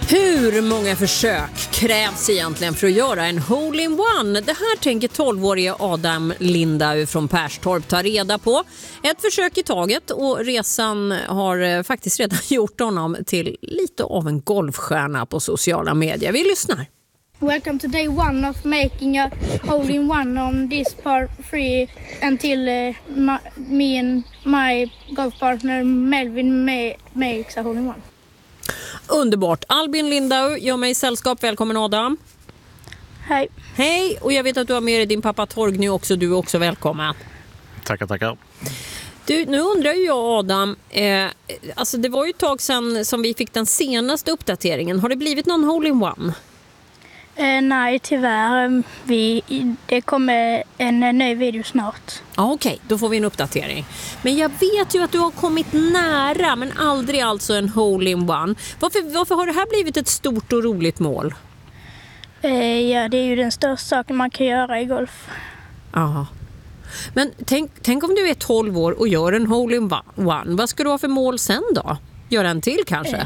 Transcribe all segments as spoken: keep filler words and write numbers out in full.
Hur många försök krävs egentligen för att göra en hole-in-one? Det här tänker tolvårige Adam Lindau från Perstorp ta reda på. Ett försök i taget, och resan har faktiskt redan gjort honom till lite av en golfstjärna på sociala medier. Vi lyssnar. Welcome to day one of making a hole-in-one on this par three until uh, my, me and my golf partner Melvin may, makes a hole-in-one. Underbart. Albin Lindau gör mig sällskap. Välkommen Adam. Hej. Hej, och jag vet att du har med dig din pappa Torgny också. Du är också välkommen. Tackar, tackar. Du, nu undrar ju jag Adam, eh, alltså det var ju ett tag sedan som vi fick den senaste uppdateringen. Har det blivit någon hole-in-one? Uh, nej, tyvärr. Vi, det kommer en, en ny video snart. Ja, okej. Okay. Då får vi en uppdatering. Men jag vet ju att du har kommit nära, men aldrig alltså en hole-in-one. Varför, varför har det här blivit ett stort och roligt mål? Uh, ja, det är ju den största saken man kan göra i golf. Aha. Men tänk, tänk om du är tolv år och gör en hole-in-one. Vad ska du ha för mål sen då? Göra en till kanske? Uh.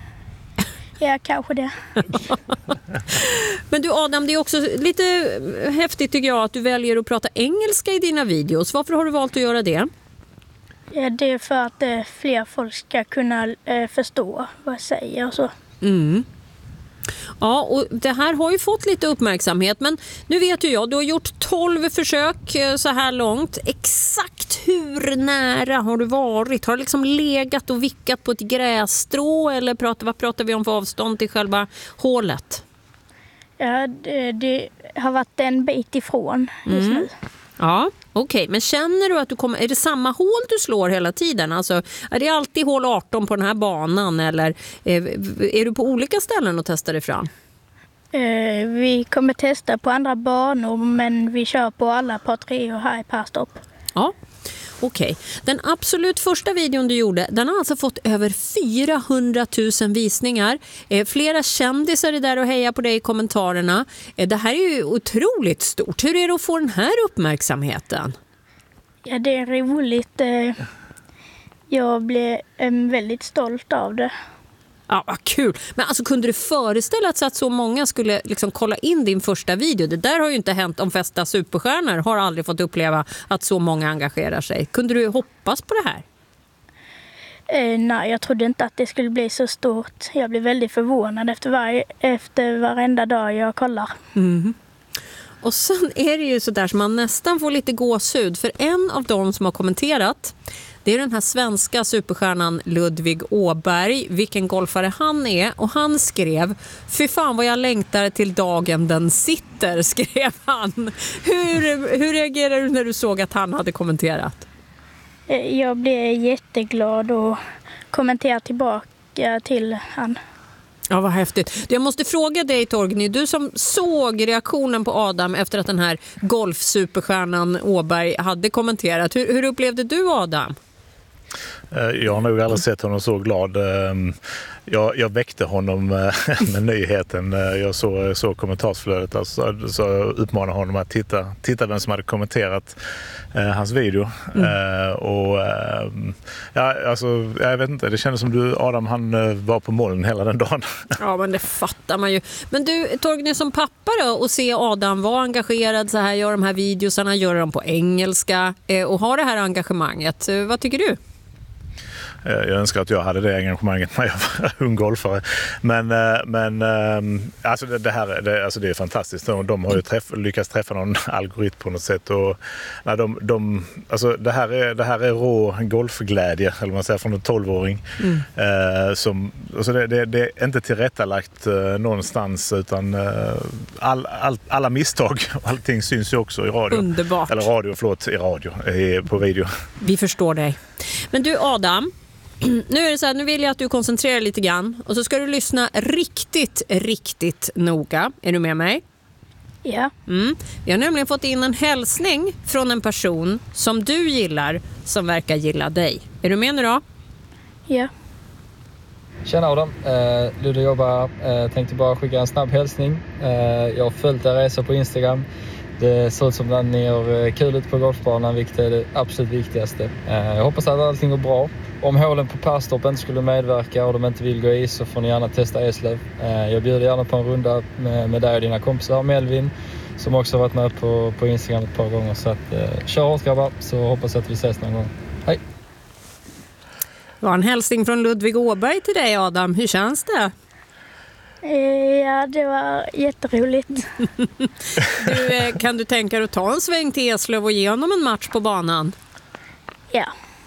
Ja, kanske det. Men du Adam, det är också lite häftigt tycker jag att du väljer att prata engelska i dina videos. Varför har du valt att göra det? Ja, det är för att eh, fler folk ska kunna eh, förstå vad jag säger och så. Mm. Ja, och det här har ju fått lite uppmärksamhet, men nu vet ju jag, du har gjort tolv försök så här långt. Exakt hur nära har du varit? Har du liksom legat och vickat på ett grässtrå, eller pratar, vad pratar vi om för avstånd till själva hålet? Ja, det, det har varit en bit ifrån just mm. nu. Ja, okej. Okay. Men känner du att du kommer... Är det samma hål du slår hela tiden? Alltså, är det alltid hål arton på den här banan? Eller är, är du på olika ställen och testar dig fram? Uh, vi kommer testa på andra banor, men vi kör på alla par tre och här i Perstorp. Ja, okej. Okay. Den absolut första videon du gjorde, den har alltså fått över fyrahundratusen visningar. Eh, flera kändisar är där och hejar på dig i kommentarerna. Eh, det här är ju otroligt stort. Hur är det att få den här uppmärksamheten? Ja, det är roligt. Eh, jag blev eh, väldigt stolt av det. Ja, vad kul. Men alltså, kunde du föreställa sig att så många skulle liksom kolla in din första video? Det där har ju inte hänt. De flesta superstjärnor har aldrig fått uppleva att så många engagerar sig. Kunde du hoppas på det här? Eh, nej, jag trodde inte att det skulle bli så stort. Jag blev väldigt förvånad efter, var, efter varenda dag jag kollar. Mm. Och sen är det ju så där som man nästan får lite gåshud. För en av dem som har kommenterat, det är den här svenska superstjärnan Ludvig Åberg, vilken golfare han är. Och han skrev, fy fan vad jag längtar till dagen den sitter, skrev han. Hur, hur reagerar du när du såg att han hade kommenterat? Jag blev jätteglad och kommenterade tillbaka till han. Ja, vad häftigt. Jag måste fråga dig Torgny, du som såg reaktionen på Adam efter att den här golfsuperstjärnan Åberg hade kommenterat. Hur, hur upplevde du Adam? Jag har nog aldrig sett honom så glad. Jag, jag väckte honom med nyheten. Jag såg, såg kommentarsflödet, alltså, så uppmanade honom att titta, titta vem som hade kommenterat eh, hans video. Mm. Eh, och eh, ja, alltså, jag vet inte, det kändes som du Adam, han var på moln hela den dagen. Ja, men det fattar man ju. Men du Torgny, som pappa då, och se Adam vara engagerad så här, gör de här videosarna, gör dem på engelska eh, och har det här engagemanget. Vad tycker du? Jag önskar att jag hade det engagemanget när jag var ung golfare. Men, men alltså det här det, alltså det är fantastiskt. De, de har ju träff, lyckats träffa någon algoritm på något sätt. Och, nej, de, de, alltså det, här är, det här är rå golfglädje, eller man säger, från en tolvåring. Mm. Eh, som, alltså det, det, det är inte tillrättalagt eh, någonstans, utan eh, all, all, alla misstag och allting syns ju också i radio. Underbart. Eller radio, förlåt, i radio, i, på video. Vi förstår dig. Men du Adam, nu är det så här, nu vill jag att du koncentrerar lite grann och så ska du lyssna riktigt, riktigt noga. Är du med mig? Ja. Mm. Vi har nämligen fått in en hälsning från en person som du gillar, som verkar gilla dig. Är du med nu då? Ja. Tjena Adam, eh, Ludde jobbar. Eh, tänkte bara skicka en snabb hälsning. Eh, jag har följt er resa på Instagram. Det ser ut som att ni har kul ut på golfbanan, vilket är det absolut viktigaste. Eh, jag hoppas att allting går bra. Om hålen på Perstorp inte skulle medverka och de inte vill gå i så får ni gärna testa Eslöv. Jag bjuder gärna på en runda med, med dig och dina kompisar. Melvin som också har varit med på, på Instagram ett par gånger. Så att, eh, kör hårt grabbar, så hoppas att vi ses någon gång. Hej! Det var en hälsning från Ludvig Åberg till dig, Adam. Hur känns det? Ja, det var jätteroligt. Du, kan du tänka dig att ta en sväng till Eslöv och ge honom en match på banan? Ja.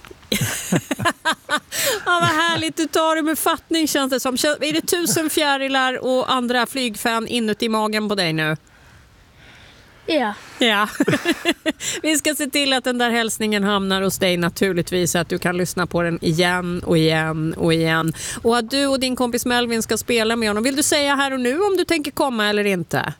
Ja, vad härligt. Du tar det med fattning, känns det som. Är det tusen fjärilar och andra flygfan inuti magen på dig nu? Ja. Ja. Vi ska se till att den där hälsningen hamnar hos dig naturligtvis, att du kan lyssna på den igen och igen och igen. Och att du och din kompis Melvin ska spela med honom. Vill du säga här och nu om du tänker komma eller inte?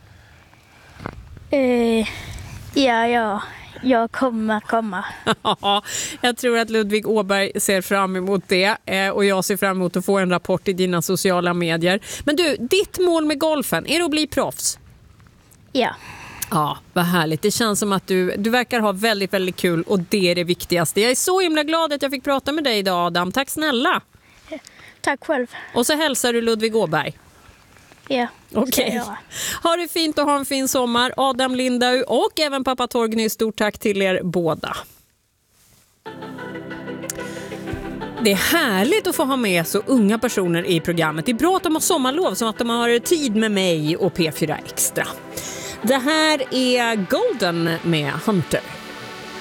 Eh, ja, ja. Jag kommer komma. Ja, jag tror att Ludvig Åberg ser fram emot det. Och jag ser fram emot att få en rapport i dina sociala medier. Men du, ditt mål med golfen, är det att bli proffs? Ja. Ja, vad härligt. Det känns som att du, du verkar ha väldigt, väldigt kul och det är det viktigaste. Jag är så himla glad att jag fick prata med dig idag, Adam. Tack snälla. Tack själv. Och så hälsar du Ludvig Åberg. Ja, okej. Okay. Ha det fint och ha en fin sommar. Adam Lindau och även pappa Torgny, stort tack till er båda. Det är härligt att få ha med så unga personer i programmet. Det är bra att de har sommarlov, som att de har tid med mig och P fyra Extra. Det här är Golden med Hunter.